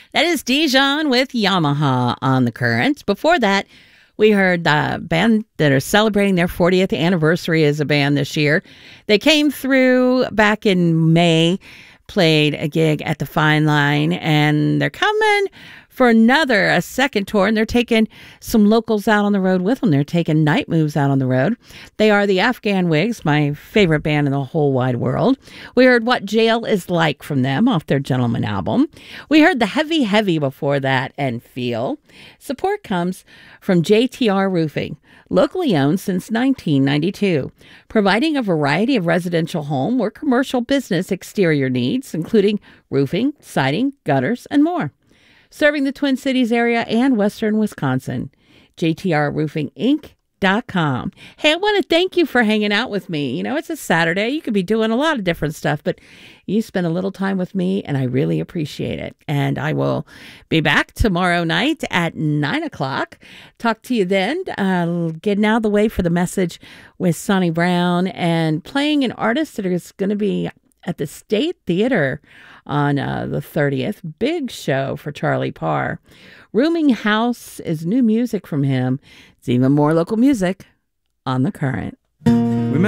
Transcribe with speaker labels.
Speaker 1: That is Dijon with Yamaha on the Current. Before that, we heard the band that are celebrating their 40th anniversary as a band this year. They came through back in May, played a gig at the Fine Line, and they're coming for a second tour, and they're taking some locals out on the road with them. They're taking Night Moves out on the road. They are the Afghan Wigs, my favorite band in the whole wide world. We heard What Jail Is Like from them off their Gentleman album. We heard the Heavy Heavy before that and Feel. Support comes from JTR Roofing, locally owned since 1992, providing a variety of residential home or commercial business exterior needs, including roofing, siding, gutters, and more. Serving the Twin Cities area and western Wisconsin. JTRRoofingInc.com. Hey, I want to thank you for hanging out with me. You know, it's a Saturday. You could be doing a lot of different stuff, but you spend a little time with me, and I really appreciate it. And I will be back tomorrow night at 9 o'clock. Talk to you then. Getting out of the way for the message with Sonny Brown and playing an artist that is going to be at the State Theater on the 30th. Big show for Charlie Parr. Rooming House is new music from him. It's even more local music on The Current.